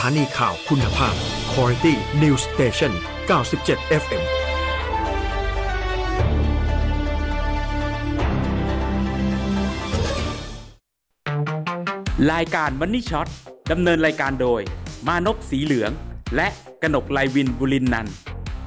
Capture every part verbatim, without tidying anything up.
านีข่าวคุณภาพ Quality News Station เก้าสิบเจ็ด เอฟ เอ็มรายการ Money Shot ดำเนินรายการโดยมานพสีเหลืองและกนกไลวินบุรินทร์นันท์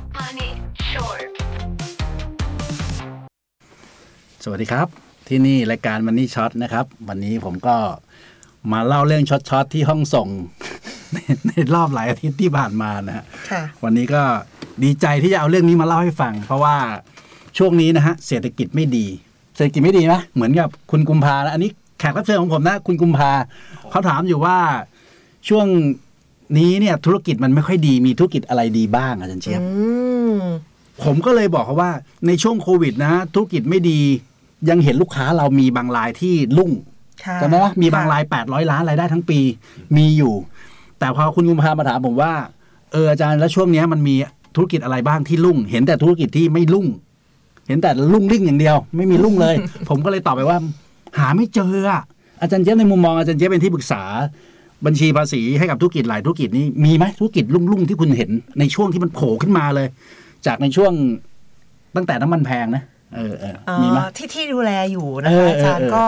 สวัสดีครับที่นี่รายการ Money Shot นะครับวันนี้ผมก็มาเล่าเรื่องช็อตๆที่ห้องส่ง ใน, ในรอบหลายอาทิตย์ที่ผ่านมานะฮะวันนี้ก็ดีใจที่จะเอาเรื่องนี้มาเล่าให้ฟังเพราะว่าช่วงนี้นะฮะเศรษฐกิจไม่ดีเศรษฐกิจไม่ดีนะเหมือนกับคุณกุมภานะอันนี้แขกรับเชิญของผมนะคุณกุมภาเขาถามอยู่ว่าช่วงนี้เนี่ยธุรกิจมันไม่ค่อยดีมีธุรกิจอะไรดีบ้างอาจารย์เชียบผมก็เลยบอกเขาว่าในช่วงโควิดนะธุรกิจไม่ดียังเห็นลูกค้าเรามีบางรายที่รุ่งจำได้ไหมมีบางรายแปดร้อยล้านรายได้ทั้งปีมีอยู่แต่พอคุณกุมภามาถามผมว่าเอออาจารย์แล้วช่วงนี้มันมีธุรกิจอะไรบ้างที่รุ่งเห็นแต่ธุรกิจที่ไม่รุ่งเห็นแต่รุ่งริ่งอย่างเดียวไม่มีรุ่งเลย ผมก็เลยตอบไปว่าหาไม่เจออ่ะอาจารย์เจี๊ยบในมุมมองอาจารย์เจี๊ยบเป็นที่ปรึกษาบัญชีภาษีให้กับธุรกิจหลายธุรกิจนี้มีไหมธุรกิจรุ่งๆที่คุณเห็นในช่วงที่มันโผล่ขึ้นมาเลยจากในช่วงตั้งแต่น้ำมันแพงนะเออเออมีไหมที่ที่ดูแลอยู่นะคะอาจารย์ก็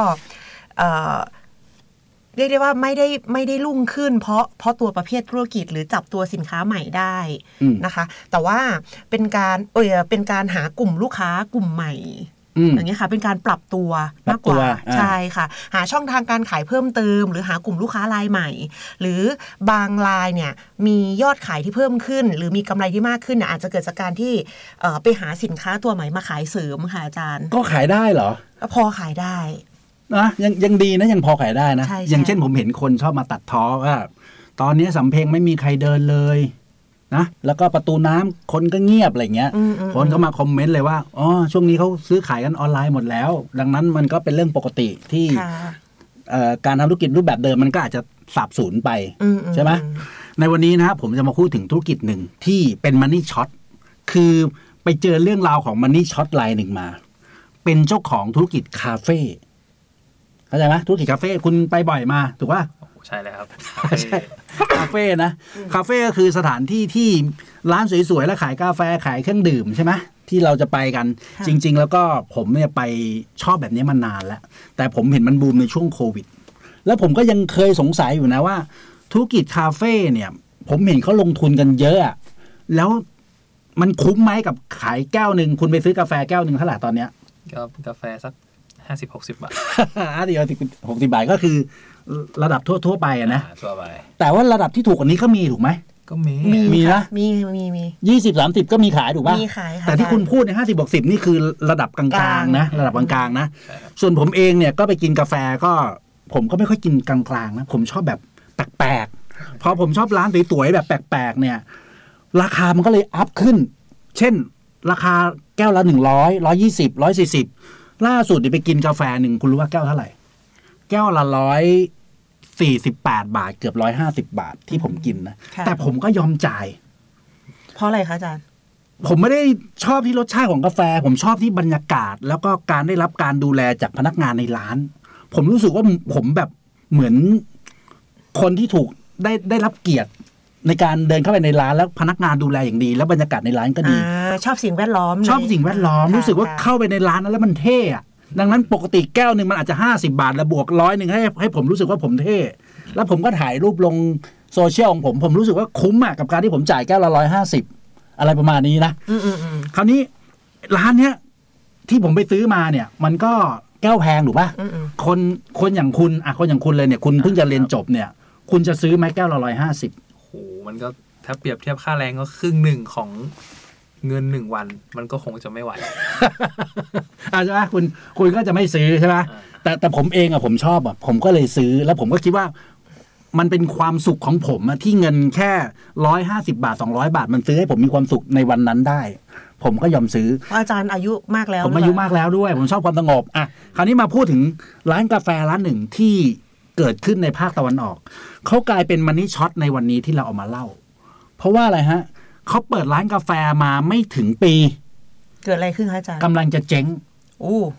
เรียกได้ว่าไม่ได้ไม่ได้รุ่งขึ้นเพราะเพราะตัวประเภทธุรกิจหรือจับตัวสินค้าใหม่ได้นะคะแต่ว่าเป็นการเออเป็นการหากลุ่มลูกค้ากลุ่มใหม่อย่างเงี้ยค่ะเป็นการปรับตัวมากกว่าใช่ค่ะหาช่องทางการขายเพิ่มเติมหรือหากลุ่มลูกค้ารายใหม่หรือบางรายเนี่ยมียอดขายที่เพิ่มขึ้นหรือมีกำไรที่มากขึ้นเนี่ยอาจจะเกิดจากการที่ไปหาสินค้าตัวใหม่มาขายเสริมค่ะอาจารย์ก็ขายได้เหรอพอขายได้นะยังยังดีนะยังพอขายได้นะอย่างเช่นผมเห็นคนชอบมาตัดท้อว่าตอนนี้สำเพ็งไม่มีใครเดินเลยนะแล้วก็ประตูน้ำคนก็เงียบอะไรเงี้ยคนก็มาคอมเมนต์เลยว่าอ๋อช่วงนี้เขาซื้อขายกันออนไลน์หมดแล้วดังนั้นมันก็เป็นเรื่องปกติที่การทำธุรกิจรูปแบบเดิมมันก็อาจจะสาบสูญไปใช่ไหมในวันนี้นะครับผมจะมาพูดถึงธุรกิจหนึ่งที่เป็นมันนี่ช็อตคือไปเจอเรื่องราวของมันนี่ช็อตรายหนึ่งมาเป็นเจ้าของธุรกิจคาเฟ่เข้าใจไหมธุรกิจคาเฟ่คุณไปบ่อยมาถูกป่ะใช่เลยครับใช่คาเฟ่นะคาเฟ่ก็คือสถานที่ที่ร้านสวยๆแล้วขายกาแฟขายเครื่องดื่มใช่ไหมที่เราจะไปกันจริงๆแล้วก็ผมเนี่ยไปชอบแบบนี้มานานแล้วแต่ผมเห็นมันบูมในช่วงโควิดแล้วผมก็ยังเคยสงสัยอยู่นะว่าธุรกิจคาเฟ่เนี่ยผมเห็นเขาลงทุนกันเยอะแล้วมันคุ้มไหมกับขายแก้วนึงคุณไปซื้อกาแฟแก้วนึงเท่าไหร่ตอนเนี้ยก็กาแฟสักห้าสิบหกสิบบาทห้าสิบหกสิบบาทก็คือระดับทั่วๆไปนะทั่วไปแต่ว่าระดับที่ถูกกว่านี้ก็มีถูกไหมก็มีมีนะมีมีมียี่สิบสามสิบก็มีขายถูกป่ะมีขายค่ะแต่ที่คุณพูดในห้าสิบหกสิบนี่คือระดับกลางๆนะระดับกลางๆนะส่วนผมเองเนี่ยก็ไปกินกาแฟก็ผมก็ไม่ค่อยกินกลางๆนะผมชอบแบบแปลกๆพอผมชอบร้านสวยๆแบบแปลกๆเนี่ยราคามันก็เลยอัพขึ้นเช่นราคาแก้วละหนึ่งร้อย ร้อยยี่สิบ ร้อยสี่สิบล่าสุดไปกินกาแฟหนึ่งคุณรู้ว่าแก้วเท่าไหร่แก้วละร้อยสี่สิบแปดบาทเกือบร้อยห้าสิบบาทที่ผมกินนะแต่ผมก็ยอมจ่ายเพราะอะไรคะอาจารย์ผมไม่ได้ชอบที่รสชาติของกาแฟผมชอบที่บรรยากาศแล้วก็การได้รับการดูแลจากพนักงานในร้านผมรู้สึกว่าผมแบบเหมือนคนที่ถูกได้ได้รับเกียรติในการเดินเข้าไปในร้านแล้วพนักงานดูแลอย่างดีแล้วบรรยากาศในร้านก็ดีชอบสิ่งแวดล้อมชอบสิ่งแวดล้อมรู้สึกว่าเข้าไปในร้านแล้วมันเท่อะดังนั้นปกติแก้วนึงมันอาจจะห้าสิบบาทแล้วบวกร้อยนึงให้ให้ผมรู้สึกว่าผมเท่แล้วผมก็ถ่ายรูปลงโซเชียลของผมผมรู้สึกว่าคุ้มอะกับการที่ผมจ่ายแก้วละร้อยห้าสิบอะไรประมาณนี้นะคราวนี้ร้านเนี้ยที่ผมไปซื้อมาเนี่ยมันก็แก้วแพงถูกป่ะคนคนอย่างคุณอะคนอย่างคุณเลยเนี่ยคุณเพิ่งจะเรียนจบเนี่ยคุณจะซื้อไหมแก้วละร้อยห้าสิบโหมันก็ถ้าเปรียบเทียบค่าแรงก็ครึ่งหนึ่งของเงินหนึ่งวันมันก็คงจะไม่ไหวอ่าใช่ไหมคุณคุณก็จะไม่ซื้อใช่ไหมแต่แต่ผมเองอะผมชอบอะผมก็เลยซื้อแล้วผมก็คิดว่ามันเป็นความสุขของผมอะที่เงินแค่ร้อยห้าสิบบาทสองร้อยบาทมันซื้อให้ผมมีความสุขในวันนั้นได้ผมก็ยอมซื้ออาจารย์อายุมากแล้วผมอายุมากแล้วด้วยผมชอบความสงบอ่ะคราวนี้มาพูดถึงร้านกาแฟร้านหนึ่งที่เกิดขึ้นในภาคตะวันออกเขากลายเป็นมันนี่ช็อตในวันนี้ที่เราเอามาเล่าเพราะว่าอะไรฮะเขาเปิดร้านกาแฟมาไม่ถึงปีเกิดอะไรขึ้นคะอาจารย์กำลังจะเจ๊งอู้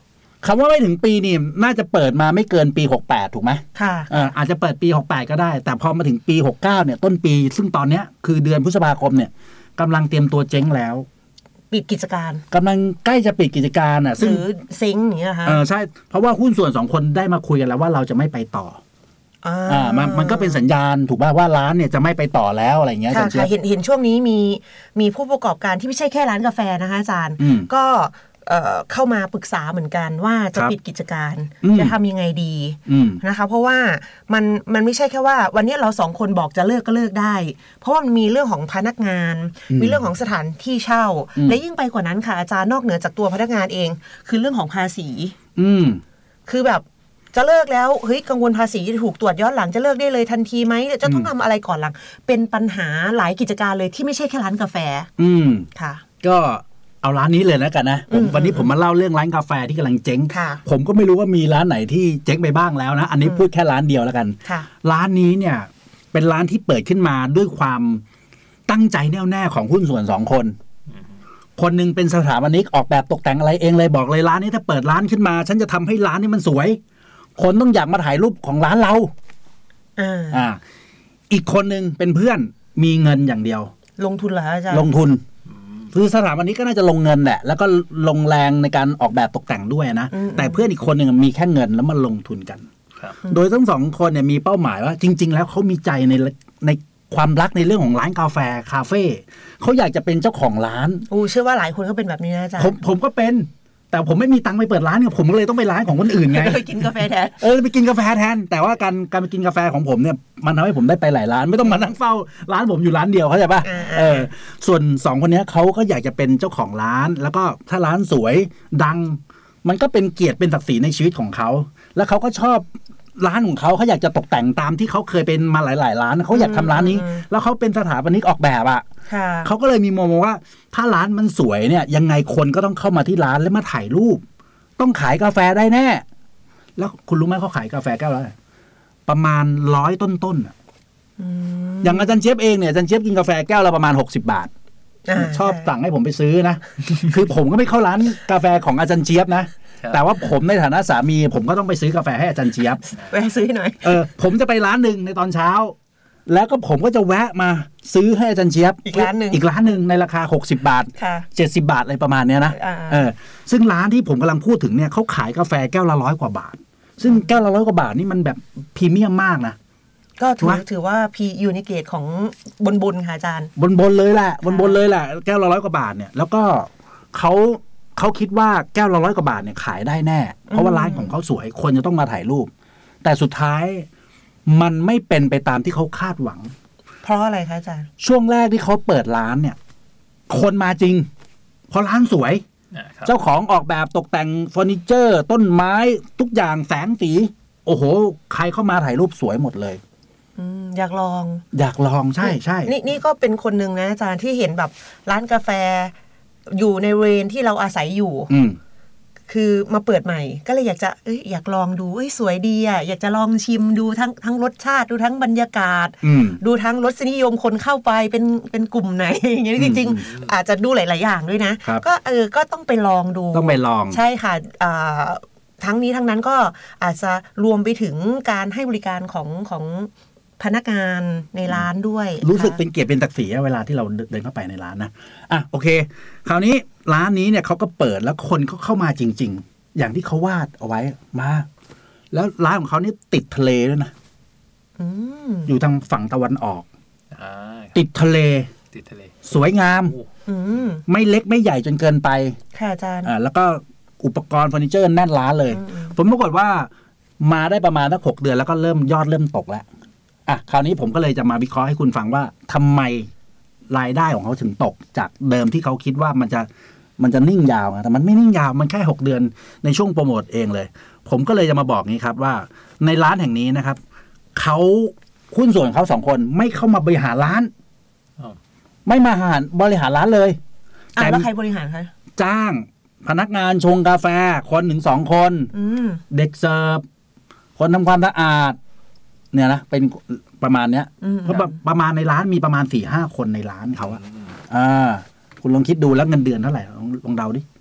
คำว่าไม่ถึงปีนี่น่าจะเปิดมาไม่เกินปีหกแปดถูกไหมค่ะเอออาจจะเปิดปีหกแปดก็ได้แต่พอมาถึงปีหกเก้าเนี่ยต้นปีซึ่งตอนเนี้ยคือเดือนพฤษภาคมเนี่ยกำลังเตรียมตัวเจ๊งแล้วปิดกิจการกำลังใกล้จะปิดกิจการอ่ะซึ่งหรือเซ็งอย่างเงี้ยค่ะเออใช่เพราะว่าหุ้นส่วนสองคนได้มาคุยกันแล้วว่าเราจะไม่ไปต่ออ่ามันมันก็เป็นสัญญาณถูกป่ะว่าร้านเนี่ยจะไม่ไปต่อแล้วอะไรเงี้ยค่ะค่ะเห็นเห็นช่วงนี้มีมีผู้ประกอบการที่ไม่ใช่แค่ร้านกาแฟนะคะอาจารย์ก็เข้ามาปรึกษาเหมือนกันว่าจะปิดกิจการจะทำยังไงดีนะคะเพราะว่ามันมันไม่ใช่แค่ว่าวันนี้เราสองคนบอกจะเลิกก็เลิกได้เพราะว่ามันมีเรื่องของพนักงานมีเรื่องของสถานที่เช่าและยิ่งไปกว่านั้นค่ะอาจารย์นอกเหนือจากตัวพนักงานเองคือเรื่องของภาษีคือแบบจะเลิกแล้วเฮ้ยกังวลภาษีจะถูกตรวจย้อนหลังจะเลิกได้เลยทันทีไหมจะต้องทำอะไรก่อนหลังเป็นปัญหาหลายกิจการเลยที่ไม่ใช่แค่ร้านกาแฟอืมค่ะก็เอาร้านนี้เลยนะกันนะผมวันนี้ผมมาเล่าเรื่องร้านกาแฟที่กำลังเจ๊งผมก็ไม่รู้ว่ามีร้านไหนที่เจ๊งไปบ้างแล้วนะอันนี้พูดแค่ร้านเดียวแล้วกันร้านนี้เนี่ยเป็นร้านที่เปิดขึ้นมาด้วยความตั้งใจแน่วแน่ของหุ้นส่วนสองคนคนนึงเป็นสถาปนิกออกแบบตกแต่งอะไรเองเลยบอกเลยร้านนี้ถ้าเปิดร้านขึ้นมาฉันจะทำให้ร้านนี้มันสวยคนต้องอยากมาถ่ายรูปของร้านเราอ่าอีกคนนึงเป็นเพื่อนมีเงินอย่างเดียวลงทุนเหรออาจารย์ลงทุนคือสถาบันนี้ก็น่าจะลงเงินแหละแล้วก็ลงแรงในการออกแบบตกแต่งด้วยนะแต่เพื่อนอีกคนหนึ่งมีแค่เงินแล้วมาลงทุนกันโดยทั้งสองคนเนี่ยมีเป้าหมายว่าจริงๆแล้วเขามีใจในในความรักในเรื่องของร้านกาแฟคาเฟ่เขาอยากจะเป็นเจ้าของร้านอู้เชื่อว่าหลายคนก็เป็นแบบนี้นะอาจารย์ผมผมก็เป็นแต่ผมไม่มีตังค์ไปเปิดร้านเนี่ยผมก็เลยต้องไปร้านของคนอื่นไงไปกินกาแฟแทนเออไปกินกาแฟแทนแต่ว่าการการไปกินกาแฟของผมเนี่ยมันทำให้ผมได้ไปหลายร้านไม่ต้องมานั่งเฝ้าร้านผมอยู่ร้านเดียวเข้าใจป่ะเออส่วนสองคนนี้เขาก็อยากจะเป็นเจ้าของร้านแล้วก็ถ้าร้านสวยดังมันก็เป็นเกียรติเป็นศักดิ์ศรีในชีวิตของเขาแล้วเขาก็ชอบร้านของเขาเขาอยากจะตกแต่งตามที่เขาเคยเป็นมาหลายๆร้านเขาอยากทำร้านนี้แล้วเขาเป็นสถาปนิกออกแบบอ่ะเขาก็เลยมีมองว่าถ้าร้านมันสวยเนี่ยยังไงคนก็ต้องเข้ามาที่ร้านแล้วมาถ่ายรูปต้องขายกาแฟได้แน่แล้วคุณรู้ไหมเขาขายกาแฟแก้วละประมาณร้อยต้นๆอ่ะอย่างอาจารย์เจี๊ยบเองเนี่ยอาจารย์เจี๊ยบกินกาแฟแก้วละประมาณหกสิบบาทชอบสั่งให้ผมไปซื้อนะคือผมก็ไม่เข้าร้านกาแฟของอาจารย์เจี๊ยบนะแต่ว่าผมในฐานะสามีผมก็ต้องไปซื้อกาแฟให้อาจารย์เจี๊ยบไปซื้อหน่อยเออผมจะไปร้านนึงในตอนเช้าแล้วก็ผมก็จะแวะมาซื้อให้อาจารย์เจี๊ยบอีกร้านนึงอีกร้านนึงในราคาหกสิบบาทเจ็ดสิบบาทอะไรประมาณเนี้ยนะเออซึ่งร้านที่ผมกำลังพูดถึงเนี่ยเขาขายกาแฟแก้วละร้อยกว่าบาทซึ่งแก้วละร้อยกว่าบาทนี่มันแบบพรีเมียมมากนะก็ถือถือว่าพียูนิเกตของบนบนค่ะอาจารย์บนบนเลยแหละบนบนเลยแหละแก้วละร้อยกว่าบาทเนี่ยแล้วก็เขาเขาคิดว่าแก้วละร้อยกว่าบาทเนี่ยขายได้แน่เพราะว่าร้านของเขาสวยคนจะต้องมาถ่ายรูปแต่สุดท้ายมันไม่เป็นไปตามที่เขาคาดหวังเพราะอะไรคะอาจารย์ช่วงแรกที่เขาเปิดร้านเนี่ยคนมาจริงเพราะร้านสวยเจ้าของออกแบบตกแต่งเฟอร์นิเจอร์ต้นไม้ทุกอย่างแสงสีโอ้โหใครเข้ามาถ่ายรูปสวยหมดเลยอยากลองอยากลองใช่ใช่นี่นี่ก็เป็นคนหนึ่งนะอาจารย์ที่เห็นแบบร้านกาแฟอยู่ในเรนที่เราอาศัยอยู่คือมาเปิดใหม่ก็เลยอยากจะเอ้ยอยากลองดูเอ้ยสวยดีอ่ะอยากจะลองชิมดูทั้งทั้งรสชาติดูทั้งบรรยากาศดูทั้งรสนิยมคนเข้าไปเป็นเป็นกลุ่มไหนอย่างเงี้ยจริงๆอาจจะดูหลายๆอย่างด้วยนะก็เออก็ต้องไปลองดูต้องไปลองใช่ค่ะทั้งนี้ทั้งนั้นก็อาจจะรวมไปถึงการให้บริการของของพนักงานในร้านด้วยรู้สึกเป็นเกียรติเป็นศักดิ์ศรีเวลาที่เราเดินเข้าไปในร้านนะอ่ะโอเคคราวนี้ร้านนี้เนี่ยเขาก็เปิดแล้วคนเขาเข้ามาจริงๆอย่างที่เขาวาดเอาไว้มาแล้วร้านของเขานี่ติดทะเลด้วยนะอยู่ทางฝั่งตะวันออกติดทะเลติดทะเลสวยงามไม่เล็กไม่ใหญ่จนเกินไปค่ะอาจารย์อ่าแล้วก็อุปกรณ์เฟอร์นิเจอร์แน่นร้านเลยผมปรากฏว่ามาได้ประมาณสักหกเดือนแล้วก็เริ่มยอดเริ่มตกแล้วอ่ะคราวนี้ผมก็เลยจะมาวิเคราะห์ให้คุณฟังว่าทำไมรายได้ของเขาถึงตกจากเดิมที่เขาคิดว่ามันจะมันจะนิ่งยาวนะแต่มันไม่นิ่งยาวมันแค่หกเดือนในช่วงโปรโมทเองเลยผมก็เลยจะมาบอกนี้ครับว่าในร้านแห่งนี้นะครับเขาหุ้นส่วนเขาสองคนไม่เข้ามาบริหารร้านไม่มาหารบริหารร้านเลยแต่แล้วใครบริหารคะจ้างพนักงานชงกาแฟคนถึงสองคนเด็กเสิร์ฟคนทำความสะอาดเนี่ยนะเป็นประมาณเนี้ยเพราะประมาณในร้านมีประมาณสี่ห้าคนในร้านเขาอะอ่าคุณลองคิดดูแล้วเงินเดือนเท่าไหร่ลองลองเดาดิ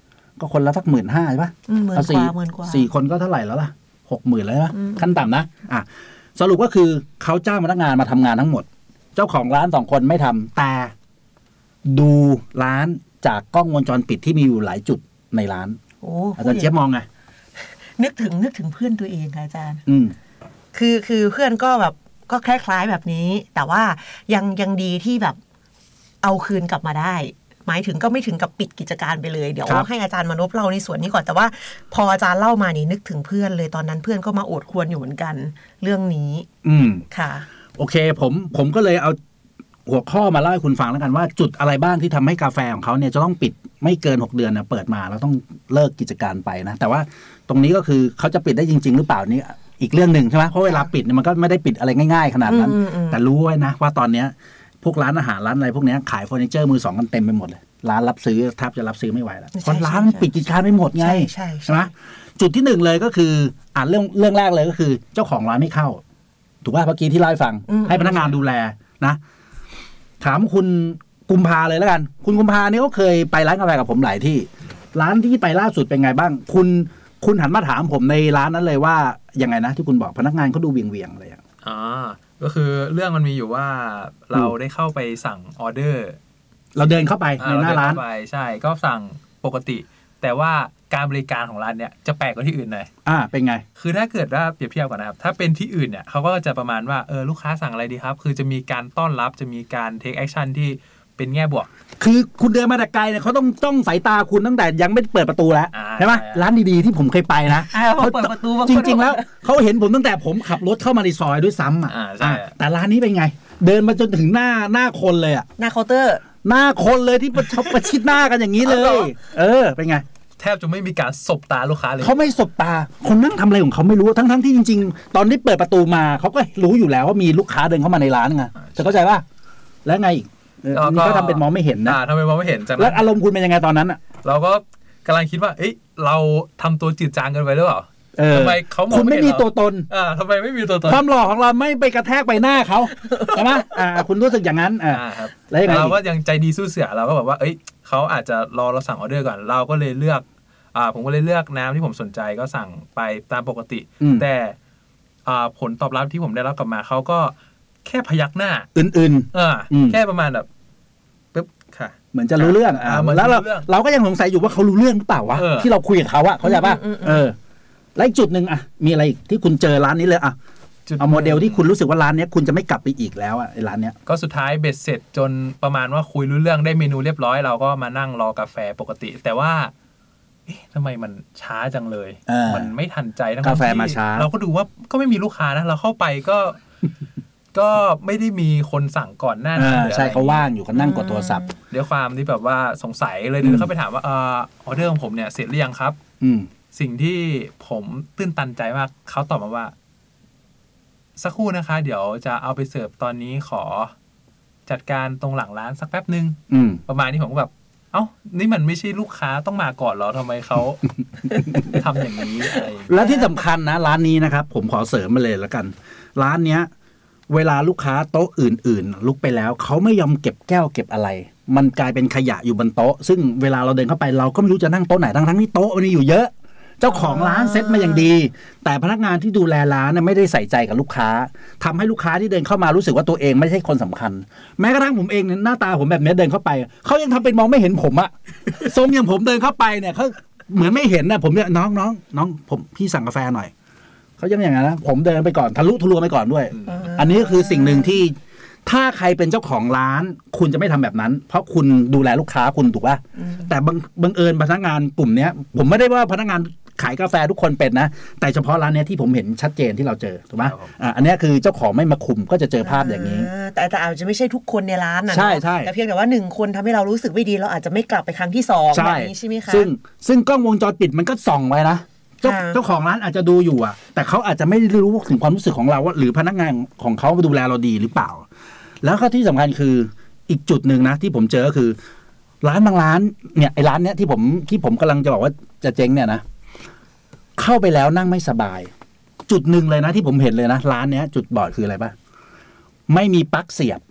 ก็คนละสักหมื่นห้าใช่ปะหมื่นกว่าหมื่นกว่าสี่คนก็เท่าไหร่แล้วล่ะหกหมื่นแล้วนะขั้นต่ำนะอ่ะสรุปก็คือเขาจ้างพนักงานมาทำงานทั้งหมดเจ้าของร้านสองคนไม่ทำแต่ดูร้านจากกล้องวงจรปิดที่มีอยู่หลายจุดในร้านโอ้อาจารย์เจี๊ยบมองไงนึกถึงนึกถึงเพื่อนตัวเองค่ะอาจารย์อืมคือคือเพื่อนก็แบบก็คล้ายๆแบบนี้แต่ว่ายังยังดีที่แบบเอาคืนกลับมาได้หมายถึงก็ไม่ถึงกับปิดกิจการไปเลยเดี๋ยวให้อาจารย์มานพเล่าในส่วนนี้ก่อนแต่ว่าพออาจารย์เล่ามานี่นึกถึงเพื่อนเลยตอนนั้นเพื่อนก็มาโอดครวญอยู่เหมือนกันเรื่องนี้อืมค่ะโอเคผมผมก็เลยเอาหัวข้อมาเล่าให้คุณฟังแล้วกันว่าจุดอะไรบ้างที่ทำให้กาแฟของเขาเนี่ยจะต้องปิดไม่เกินหกเดือนนะเปิดมาแล้วต้องเลิกกิจการไปนะแต่ว่าตรงนี้ก็คือเขาจะปิดได้จริงๆหรือเปล่านี่อีกเรื่องหนึ่งใช่ไหมเพราะเวลาปิดเนี่ยมันก็ไม่ได้ปิดอะไรง่ายๆขนาดนั้นแต่รู้ไว้นะว่าตอนเนี้ยพวกร้านอาหารร้านอะไรพวกนี้ขายเฟอร์นิเจอร์มือสองกันเต็มไปหมดเลยร้านรับซื้อแทบจะรับซื้อไม่ไหวแล้วเพราะร้านปิดกิจการไปหมดไงใช่ไหมจุดที่หนึ่งเลยก็คืออ่านเรื่องเรื่องแรกเลยก็คือเจ้าของร้านไม่เข้าถูกป่ะเมื่อกี้ที่เล่าให้ฟังให้พนักงานดูแลนะถามคุณกุมภาเลยแล้วกันคุณกุมภาเนี่ยก็เคยไปร้านกาแฟกับผมหลายที่ร้านที่ไปล่าสุดเป็นไงบ้างคุณคุณหันมาถามผมในร้านนั้นเลยว่ายังไงนะที่คุณบอกพนักงานเขาดูเวียงๆอะไรอย่างอ๋อก็คือเรื่องมันมีอยู่ว่าเราได้เข้าไปสั่งออเดอร์เราเดินเข้าไปในหน้าร้านใช่ก็สั่งปกติแต่ว่าการบริการของร้านเนี่ยจะแปลกกว่าที่อื่นหน่อยอ่าเป็นไงคือถ้าเกิดว่าเปรียบเทียบกันนะครับถ้าเป็นที่อื่นเนี่ยเขาก็จะประมาณว่าเออลูกค้าสั่งอะไรดีครับคือจะมีการต้อนรับจะมีการเทคแอคชั่นที่เป็นแง่บวกคือคุณเดินมาแต่ไกลเนี่ยเขาต้องจ้องสายตาคุณตั้งแต่ยังไม่เปิดประตูแล้วใช่ไหมร้านดีๆที่ผมเคยไปนะเขาเปิดประตูจริงๆแล้วเขาเห็นผมตั้งแต่ผมขับรถเข้ามาในซอยด้วยซ้ำอ่ะแต่ร้านนี้เป็นไงเดินมาจนถึงหน้าหน้าคนเลยอ่ะหน้าเคาน์เตอร์หน้าคนเลยที่ประชดประชิดหน้ากันอย่างนี้เลยเออเป็นไงแทบจะไม่มีการสบตาลูกค้าเลยเขาไม่สบตาคนนั่งทำอะไรของเขาไม่รู้ทั้งๆที่จริงๆตอนที่เปิดประตูมาเขาก็รู้อยู่แล้วว่ามีลูกค้าเดินเข้ามาในร้านไงจะเข้าใจป่ะแล้วไงอีกนี่ก็ทำเป็นมองไม่เห็นนะทำเป็นมองไม่เห็นจากนั้นแล้วอารมณ์คุณเป็นยังไงตอนนั้นอ่ะเราก็กำลังคิดว่าเอ้ยเราทำตัวจืดจางกันไปหรือเปล่าทำไมเขาคุณไม่มีตัวตนอ่าทำไมไม่มีตัวตนความหล่อของเราไม่ไปกระแทกใบหน้าเขาใช่ไหมอ่าคุณรู้สึกอย่างนั้นอ่าครับแล้วเราก็ยังใจดีสู้เสือเราก็แบบว่าเอ้ยเขาอาจจะรอเราสั่งออเดอร์ก่อนเราก็เลยเลือกอ่าผมก็เลยเลือกน้ำที่ผมสนใจก็สั่งไปตามปกติแต่อ่าผลตอบรับที่ผมได้รับกลับมาเขาก็แค่พยักหน้าอื่นๆอ่าแค่ประมาณแบบปึ๊บค่ะเหมือนจะรู้เรื่องอ่าแล้วเราเราก็ยังสงสัยอยู่ว่าเขารู้เรื่องหรือเปล่าวะที่เราคุยกับเขาอะเขาใจป่ะเออแล้วอีกจุดหนึ่งอะมีอะไรอีกที่คุณเจอร้านนี้เลยอะเอาโมเดลที่คุณรู้สึกว่าร้านนี้คุณจะไม่กลับไปอีกแล้วอะไอ้ร้านเนี้ยก็สุดท้ายเบ็ดเสร็จจนประมาณว่าคุยรู้เรื่องได้เมนูเรียบร้อยเราก็มานั่งรอกาแฟปกติแต่ว่าเอ๊ะทำไมมันช้าจังเลยมันไม่ทันใจทั้งกาแฟมาช้าเราก็ดูว่าก็ไม่มีลูกค้านะเราเข้าไปก็ก็ไม่ได้มีคนสั่งก่อนหน้านั้นใช่เขาว่างอยู่เขานั่งกดโทรศัพท์ด้วยความที่แบบว่าสงสัยเลยเดินเข้าไปถามว่าออเดอร์ของผมเนี่ยเสร็จหรือยังครับสิ่งที่ผมตื้นตันใจมากเขาตอบมาว่าสักครู่นะคะเดี๋ยวจะเอาไปเสิร์ฟตอนนี้ขอจัดการตรงหลังร้านสักแป๊บนึงประมาณนี้ผมก็แบบเอ้านี่มันไม่ใช่ลูกค้าต้องมาก่อนเหรอทำไมเขา ทำอย่างนี้อะไรแล้วที่สำคัญนะร้านนี้นะครับผมขอเสริมมาเลยแล้วกันร้านเนี้ยเวลาลูกค้าโต๊ะอื่นๆลุกไปแล้วเขาไม่ยอมเก็บแก้วเก็บอะไรมันกลายเป็นขยะอยู่บนโต๊ะซึ่งเวลาเราเดินเข้าไปเราก็ไม่รู้จะนั่งโต๊ะไหนทั้งๆที่โต๊ะมันอยู่เยอะเจ้าของร้านเซ็ตมาอย่างดีแต่พนักงานที่ดูแลร้านน่ะไม่ได้ใส่ใจกับลูกค้าทำให้ลูกค้าที่เดินเข้ามารู้สึกว่าตัวเองไม่ใช่คนสำคัญแม้กระทั่งผมเองเนี่ยหน้าตาผมแบบนี้เดินเข้าไปเขายังทำเป็นมองไม่เห็นผมอะทรงอย่างผมเดินเข้าไปเนี่ยเขาเหมือนไม่เห็นนะผมเนี่ยน้องน้องน้องผมพี่สั่งกาแฟหน่อยเขายังอย่างนั้นนะผมเดินไปก่อนทะลุทะลวงไปก่อนด้วยอันนี้คือสิ่งหนึ่งที่ถ้าใครเป็นเจ้าของร้านคุณจะไม่ทำแบบนั้นเพราะคุณดูแลลูกค้าคุณถูกป่ะแต่บังบังเอิญพนักงานกลุ่มนี้ผมไม่ได้ว่าพนักงานขายกาแฟทุกคนเป็นนะแต่เฉพาะร้านนี้ที่ผมเห็นชัดเจนที่เราเจอถูกไหมอ่าอันนี้คือเจ้าของไม่มาคุมก็จะเจอภาพอย่างนี้แต่แต่อาจจะไม่ใช่ทุกคนในร้านนะใช่ใช่แต่เพียงแต่ว่าหนึ่งคนทำให้เรารู้สึกไม่ดีเราอาจจะไม่กลับไปครั้งที่สองแบบนี้ใช่ไหมคะซึ่งซึ่งกล้องวงจรปิดมันก็ส่องไว้นะเจ้าเจ้าของร้านอาจจะดูอยู่อ่ะแต่เขาอาจจะไม่รู้ถึงความรู้สึกของเราว่าหรือพนักงานของเขาดูแลเราดีหรือเปล่าแล้วก็ที่สำคัญคืออีกจุดหนึ่งนะที่ผมเจอคือร้านบางร้านเนี่ยไอ้ร้านเนี้ยที่ผมที่ผมกำลังจะบอกว่าจะเจ๊งเนี่ยนะเข้าไปแล้วนั่งไม่สบายจุดหนึ่งเลยนะที่ผมเห็นเลยนะร้านเนี้ยจุดบอดคืออะไรป่ะไม่มีปลั๊กเสียบ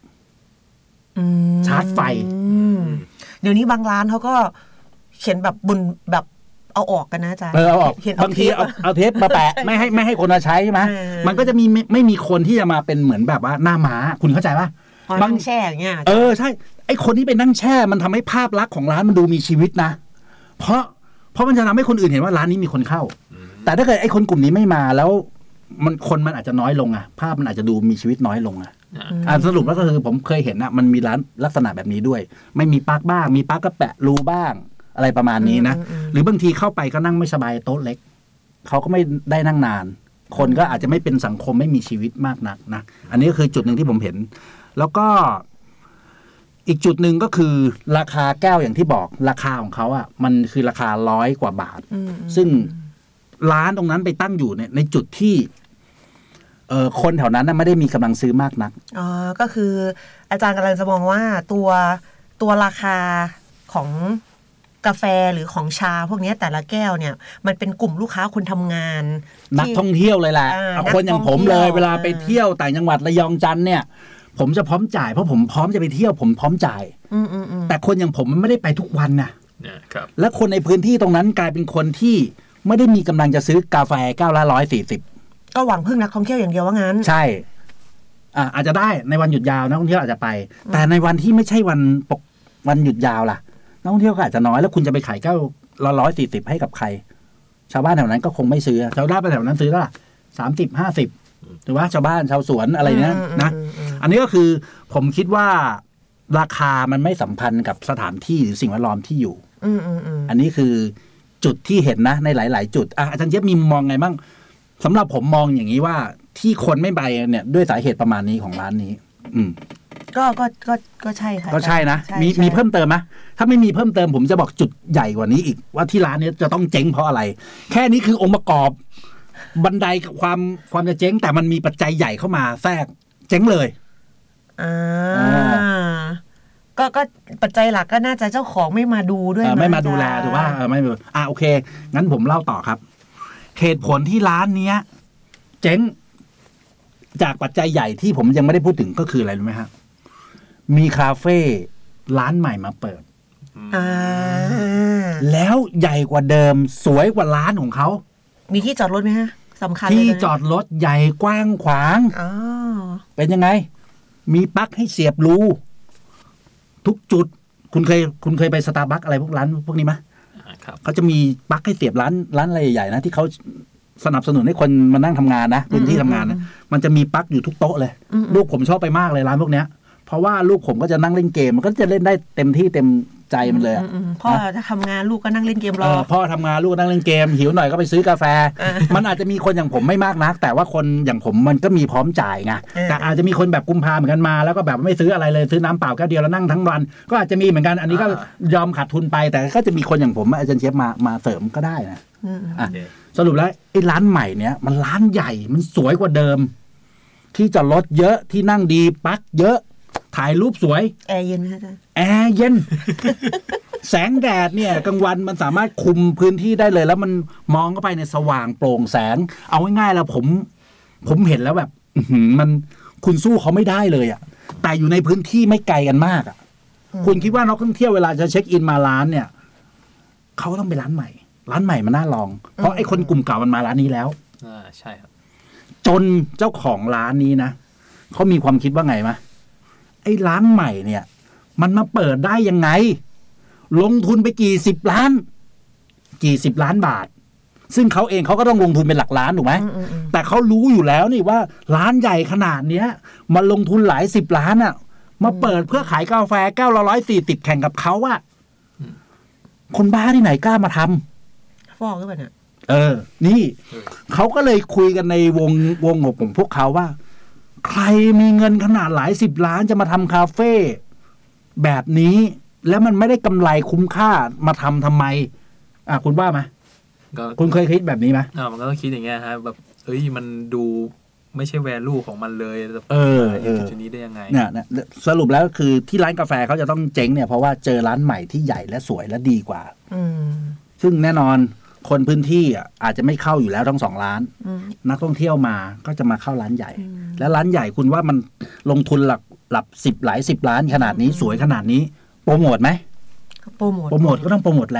ชาร์จไฟเดี๋ยวนี้บางร้านเขาก็เขียนแบบบนแบบเอาออกกันนะอาจารย์เออเอาออกเห็นบางทีเอาเอาเทปมาแปะไม่ให้ไม่ให้คนมาใช้ใช่ไหมเออมันก็จะมีไม่ไม่มีคนที่จะมาเป็นเหมือนแบบว่าหน้าม้าคุณเข้าใจป่ะบางแช่อย่างเงี้ยเออใช่ไอคนที่ไปนั่งแช่มันทำให้ภาพลักษณ์ของร้านมันดูมีชีวิตนะเพราะเพราะมันจะทำให้คนอื่นเห็นว่าร้านนี้มีคนเข้า แต่ถ้าเกิดไอคนกลุ่มนี้ไม่มาแล้วมันคนมันอาจจะน้อยลงอะภาพมันอาจจะดูมีชีวิตน้อยลงอะอ่าสรุปแล้วก็คือผมเคยเห็นอะมันมีร้านลักษณะแบบนี้ด้วยไม่มีปลั๊กบ้างมีปลั๊กก็แปะรูบ้างอะไรประมาณนี้นะหรือบางทีเข้าไปก็นั่งไม่สบายโต๊ะเล็กเขาก็ไม่ได้นั่งนานคนก็อาจจะไม่เป็นสังคมไม่มีชีวิตมากนักนะอันนี้ก็คือจุดหนึ่งที่ผมเห็นแล้วก็อีกจุดหนึ่งก็คือราคาแก้วอย่างที่บอกราคาของเขาอ่ะมันคือราคาร้อยกว่าบาทซึ่งร้านตรงนั้นไปตั้งอยู่เนี่ยในจุดที่เออคนแถวนั้นไม่ได้มีกำลังซื้อมากนักอ๋อก็คืออาจารย์กำลังจะมองว่าตัวตัวราคาของกาแฟหรือของชาพวกนี้แต่ละแก้วเนี่ยมันเป็นกลุ่มลูกค้าคนทำงานนักท่องเที่ยวเลยแหละคนอย่างผมเลยเวลาไปเที่ยวต่างจังหวัดระยองจันทร์เนี่ยผมจะพร้อมจ่ายเพราะผมพร้อมจะไปเที่ยวผมพร้อมจ่ายแต่คนอย่างผมมันไม่ได้ไปทุกวันน่ะและคนในพื้นที่ตรงนั้นกลายเป็นคนที่ไม่ได้มีกำลังจะซื้อกาแฟแก้วละร้อยสี่สิบก็หวังพึ่งนักท่องเที่ยวอย่างเดียวว่างั้นใช่อ่าอาจจะได้ในวันหยุดยาวนักท่องเที่ยวอาจจะไปแต่ในวันที่ไม่ใช่วันปกวันหยุดยาวล่ะนักท่องเที่ยวก็อาจจะน้อยแล้วคุณจะไปขายแก้วละร้อยสี่สิบให้กับใครชาวบ้านแถวนั้นก็คงไม่ซื้อชาวบ้านแถวนั้นซื้อแล้วล่ะสามสิบห้าสิบหรือว่าชาวบ้านชาวสวนอะไรเนี้ยนะอันนี้ก็คือผมคิดว่าราคามันไม่สัมพันธ์กับสถานที่หรือสิ่งแวดล้อมที่อยู่อันนี้คือจุดที่เห็นนะในหลายๆจุดอ่ะอาจารย์เจี๊ยบมีมองไงบ้างสำหรับผมมองอย่างนี้ว่าที่คนไม่ไปเนี่ยด้วยสาเหตุประมาณนี้ของร้านนี้ อืมก็ก็ก็ก็ใช่ค่ะก็ใช่นะมีมีเพิ่มเติมไหมถ้าไม่มีเพิ่มเติมผมจะบอกจุดใหญ่กว่านี้อีกว่าที่ร้านนี้จะต้องเจ๊งเพราะอะไรแค่นี้คือองค์ประกอบบันไดความความจะเจ๊งแต่มันมีปัจจัยใหญ่เข้ามาแทรกเจ๊งเลยอ่าก็ก็ปัจจัยหลักก็น่าจะเจ้าของไม่มาดูด้วยไม่มาดูแลถูกป่ะไม่อ่าโอเคงั้นผมเล่าต่อครับเหตุผลที่ร้านเนี้ยเจ๊งจากปัจจัยใหญ่ที่ผมยังไม่ได้พูดถึงก็คืออะไรรู้ไหมฮะมีคาเฟ่ร้านใหม่มาเปิดแล้วใหญ่กว่าเดิมสวยกว่าร้านของเขามีที่จอดรถไหมฮะสำคัญที่จอดรถใหญ่กว้างขวางเป็นยังไงมีปลั๊กให้เสียบรูทุกจุดคุณเคยคุณเคยไปสตาร์บัคอะไรพวกร้านพวกนี้ไหมเขาจะมีปลั๊กให้เสียบร้านร้านอะไรใหญ่ๆนะที่เขาสนับสนุนให้คนมานั่งทำงานนะพื้นที่ทำงานนะมันจะมีปลั๊กอยู่ทุกโต๊ะเลยลูกผมชอบไปมากเลยร้านพวกเนี้ยเพราะว่าลูกผมก็จะนั่งเล่นเกมมันก็จะเล่นได้เต็มที่เต็มใจมันเลยพ่อถ้าทำงานลูกก็นั่งเล่นเกมรอพ่อทำงานลูกนั่งเล่นเกมหิวหน่อยก็ไปซื้อกาแฟมันอาจจะมีคนอย่างผมไม่มากนักแต่ว่าคนอย่างผมมันก็มีพร้อมจ่ายไงแต่อาจจะมีคนแบบกุมภาเหมือนกันมาแล้วก็แบบไม่ซื้ออะไรเลยซื้อน้ำเปล่าแก้วเดียวแล้วนั่งทั้งวันก็อาจจะมีเหมือนกันอันนี้ก็ยอมขาดทุนไปแต่ก็จะมีคนอย่างผมอาจารย์เชฟมามาเสริมก็ได้นะอ่ะสรุปแล้วไอ้ร้านใหม่เนี้ยมันร้านใหญ่มันสวยกว่าเดิมที่จอดรถเยอะที่นั่งดีปลั๊กเยอะถ่ายรูปสวยแอร์เย็นไหมอาจารย์แอร์เย็น แสงแดดเนี่ยกลางวันมันสามารถคุมพื้นที่ได้เลยแล้วมันมองเข้าไปในสว่างโปร่งแสงเอาง่ายๆแล้วผมผมเห็นแล้วแบบมันคุณสู้เขาไม่ได้เลยอ่ะแต่อยู่ในพื้นที่ไม่ไกลกันมากอ่ะคุณคิดว่านักท่องเที่ยวเวลาจะเช็คอินมาร้านเนี่ยเขาต้องไปร้านใหม่ร้านใหม่มันน่าลองเพราะไอ้คนกลุ่มเก่ามันมาร้านนี้แล้วอ่าใช่ครับจนเจ้าของร้านนี้นะเขามีความคิดว่าไงมะไอ้ร้านใหม่เนี่ยมันมาเปิดได้ยังไงลงทุนไปกี่สิบล้านกี่สิบล้านบาทซึ่งเขาเองเขาก็ต้องลงทุนเป็นหลักล้านถูกไหมแต่เขารู้อยู่แล้วนี่ว่าร้านใหญ่ขนาดเนี้ยมาลงทุนหลายสิบล้านอ่ะมาเปิดเพื่อขายกาแฟแก้วละร้อยสี่สิบแข่งกับเขาอะคนบ้าที่ไหนกล้ามาทำฟอกหรือเปล่าเนี่ยเออนี่เขาก็เลยคุยกันในวงวงของพวกเขาว่าใครมีเงินขนาดหลายสิบล้านจะมาทำคาเฟ่แบบนี้แล้วมันไม่ได้กำไรคุ้มค่ามาทำทำไมอ่ะคุณว่าไหมคุณเคยคิดแบบนี้ไหมอ่ามันก็ต้องคิดอย่างเงี้ยฮะแบบเอ้ยมันดูไม่ใช่แวลูของมันเลยเออเออจุดนี้ได้ยังไงเนี่ยสรุปแล้วคือที่ร้านกาแฟเขาจะต้องเจ๊งเนี่ยเพราะว่าเจอร้านใหม่ที่ใหญ่และสวยและดีกว่าซึ่งแน่นอนคนพื้นที่อ่ะอาจจะไม่เข้าอยู่แล้วทั้งสองร้านนักท่องเที่ยวมาก็จะมาเข้าร้านใหญ่และร้านใหญ่คุณว่ามันลงทุนหลักหลับสิบหลายสิบล้านขนาดนี้สวยขนาดนี้โปรโมทไหมโปรโมทโปรโมทก็ต้องโปรโมทแรง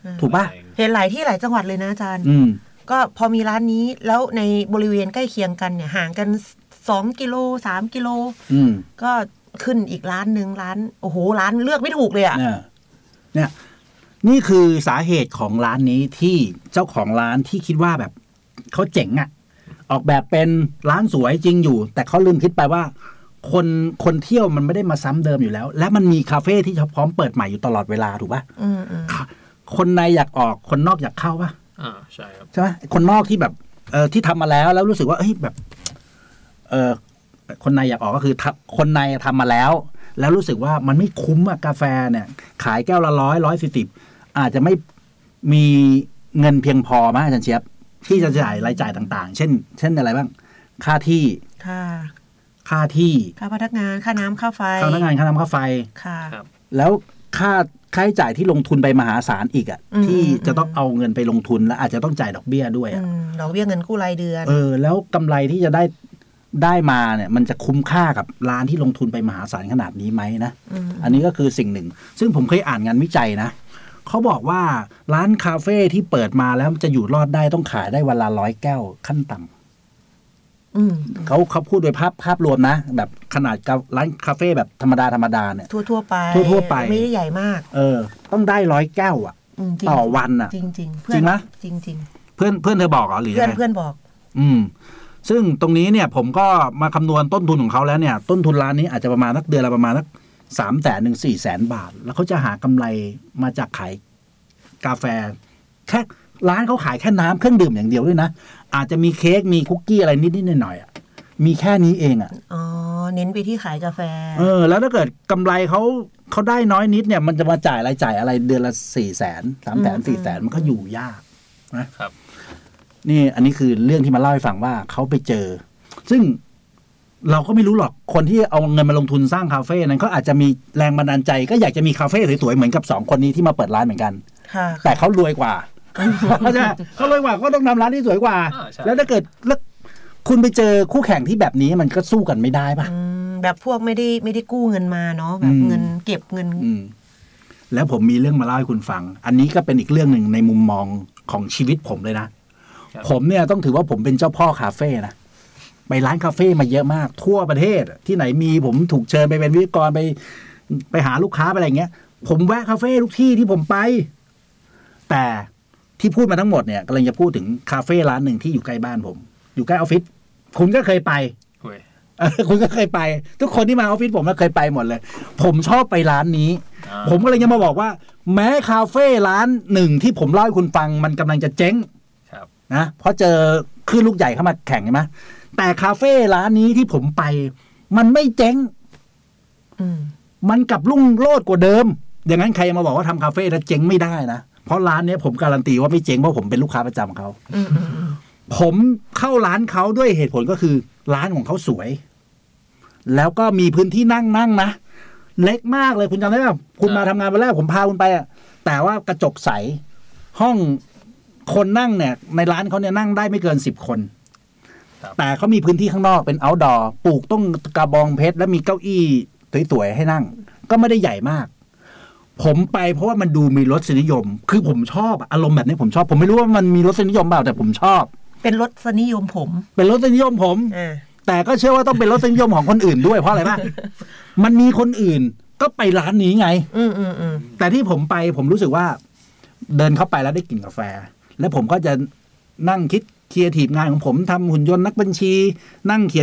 ถูกป่ะเห็นหลายที่หลายจังหวัดเลยนะอาจารย์ก็พอมีร้านนี้แล้วในบริเวณใกล้เคียงกันเนี่ยห่างกันสองกิโลสามกิโลก็ขึ้นอีกร้านนึงร้านโอ้โหร้านเลือกไม่ถูกเลยอ่ะเนี่ยนี่คือสาเหตุของร้านนี้ที่เจ้าของร้านที่คิดว่าแบบเขาเจ๋งอ่ะออกแบบเป็นร้านสวยจริงอยู่แต่เขาลืมคิดไปว่าคนคนเที่ยวมันไม่ได้มาซ้ำเดิมอยู่แล้วและมันมีคาเฟ่ที่พร้อมเปิดใหม่อยู่ตลอดเวลาถูกป่ะคนในอยากออกคนนอกอยากเข้าป่ะอ่าใช่ครับใช่ไหมคนนอกที่แบบเออที่ทำมาแล้วแล้วรู้สึกว่าเฮ้ยแบบเออคนในอยากออกก็คือคนในทำมาแล้วแล้วรู้สึกว่ามันไม่คุ้มอะกาแฟเนี่ยขายแก้วละร้อยร้อยสี่สิบอาจจะไม่มีเงินเพียงพอมั้ยอาจารย์เชียบที่จะจ่ายรายจ่ายต่างๆเช่นเช่นอะไรบ้างค่าที่ค่าค่าที่ค่าพนักงานค่าน้ำค่าไฟค่าพนักงานค่าน้ำค่าไฟค่ะแล้วค่าค่าใช้จ่ายที่ลงทุนไปมหาศาลอีกอ่ะที่จะต้องเอาเงินไปลงทุนแล้วอาจจะต้องจ่ายดอกเบี้ยด้วยอ่ะดอกเบี้ยเงินกู้รายเดือนเออแล้วกำไรที่จะได้ได้มาเนี่ยมันจะคุ้มค่ากับร้านที่ลงทุนไปมหาศาลขนาดนี้ไหมนะ อ, อันนี้ก็คือสิ่งหนึ่งซึ่งผมเคยอ่านงานวิจัยนะเขาบอกว่าร้านคาเฟ่ที่เปิดมาแล้วจะอยู่รอดได้ต้องขายได้วันละร้อยแก้วขั้นต่ำเขาเขาพูดโดยภาพภาพรวมนะแบบขนาดร้านคาเฟ่แบบธรรมดาธรรมดาเนี่ยทั่วทั่วไปทั่วๆไปไม่ได้ใหญ่มากเออต้องได้ร้อยแก้วอ่ะต่อวันอ่ะจริงจริงจริงไหมจริงจริงเพื่อนเพื่อนเธอบอกเหรอหรือเพื่อนเพื่อนบอกอืมซึ่งตรงนี้เนี่ยผมก็มาคำนวณต้นทุนของเขาแล้วเนี่ยต้นทุนร้านนี้อาจจะประมาณนักเดือนละประมาณนักสามแสนถึงสี่แสนบาทแล้วเขาจะหากำไรมาจากขายกาแฟแค่ร้านเขาขายแค่น้ำเครื่องดื่มอย่างเดียวด้วยนะอาจจะมีเค้กมีคุกกี้อะไรนิดๆหน่อยๆอ่ะมีแค่นี้เองอ่ะอ๋อเน้นไปที่ขายกาแฟเออแล้วถ้าเกิดกำไรเขาเขาได้น้อยนิดเนี่ยมันจะมาจ่ายรายจ่ายอะไรเดือนละสี่แสนสามแสนสี่แสนมันก็อยู่ยากนะครับนี่อันนี้คือเรื่องที่มาเล่าให้ฟังว่าเขาไปเจอซึ่งเราก็ไม่รู้หรอกคนที่เอาเงินมาลงทุนสร้างคาเฟ่นั้นเขาอาจจะมีแรงบันดาลใจก็อยากจะมีคาเฟ่สวยๆเหมือนกับสองคนนี้ที่มาเปิดร้านเหมือนกันแต่เขารวยกว่าเขาจะเขารวยกว่าก็ต้องทำร้านที่สวยกว่าแล้วถ้าเกิดแล้วคุณไปเจอคู่แข่งที่แบบนี้มันก็สู้กันไม่ได้ป่ะแบบพวกไม่ได้ไม่ได้กู้เงินมาเนาะแบบเงินเก็บเงินแล้วผมมีเรื่องมาเล่าให้คุณฟังอันนี้ก็เป็นอีกเรื่องหนึ่งในมุมมองของชีวิตผมเลยนะผมเนี่ยต้องถือว่าผมเป็นเจ้าพ่อคาเฟ่นะไปร้านคาเฟ่มาเยอะมากทั่วประเทศที่ไหนมีผมถูกเชิญไปเป็นวิทยากรไปไปหาลูกค้าไปอะไรเงี้ยผมแวะคาเฟ่ทุกที่ที่ผมไปแต่ที่พูดมาทั้งหมดเนี่ยกำลังจะพูดถึงคาเฟ่ร้านหนึ่งที่อยู่ใกล้บ้านผมอยู่ใกล้ออฟฟิศคุณก็เคยไปคุณก็เคยไปทุกคนที่มาออฟฟิศผมก็เคยไปหมดเลยผมชอบไปร้านนี้ผมก็เลยจะมาบอกว่าแม้คาเฟ่ร้านหนึ่งที่ผมเล่าให้คุณฟังมันกำลังจะเจ๊งนะเพราะเจอคลื่นลูกใหญ่เข้ามาแข่งใช่ไหมแต่คาเฟ่ร้านนี้ที่ผมไปมันไม่เจ๊งมันกลับรุ่งโรจน์กว่าเดิมอย่างนั้นใครมาบอกว่าทำคาเฟ่แล้วเจ๊งไม่ได้นะเพราะร้านนี้ผมการันตีว่าไม่เจ๊งเพราะผมเป็นลูกค้าประจำเขาผมเข้าร้านเขาด้วยเหตุผลก็คือร้านของเขาสวยแล้วก็มีพื้นที่นั่งนั่งนะเล็กมากเลยคุณจำได้ป่ะคุณมาทำงานวันแรกผมพาคุณไปอ่ะแต่ว่ากระจกใสห้องคนนั่งเนี่ยในร้านเขาเนี่ยนั่งได้ไม่เกินสิบคนแต่เขามีพื้นที่ข้างนอกเป็น outdoor ปลูกต้นกระบองเพชรและมีเก้าอี้สวยๆให้นั่งก็ไม่ได้ใหญ่มากผมไปเพราะว่ามันดูมีรสนิยมคือผมชอบอารมณ์แบบนี้ผมชอบผมไม่รู้ว่ามันมีรสนิยมเปล่าแต่ผมชอบเป็นรสนิยมผมเป็นรสนิยมผมแต่ก็เชื่อว่าต้องเป็นรสนิยมของคนอื่นด้วยเพราะอะไรป่ะมันมีคนอื่นก็ไปร้านนี้ไงแต่ที่ผมไปผมรู้สึกว่าเดินเข้าไปแล้วได้กลิ่นกาแฟแล้วผมก็จะนั่งคิดครีเอทีฟงานของผมทำหุ่นยนต์นักบัญชีนั่งเขียน